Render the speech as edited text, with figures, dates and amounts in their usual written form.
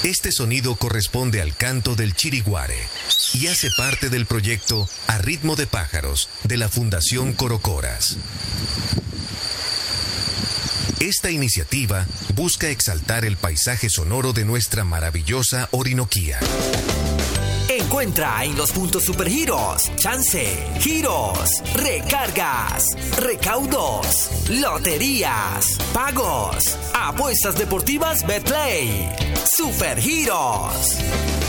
Este sonido corresponde al canto del chiriguare y hace parte del proyecto A Ritmo de Pájaros de la Fundación Corocoras. Esta iniciativa busca exaltar el paisaje sonoro de nuestra maravillosa Orinoquía. Encuentra en los puntos Supergiros, chance, giros, recargas, recaudos, loterías, pagos, apuestas deportivas Betplay, Supergiros.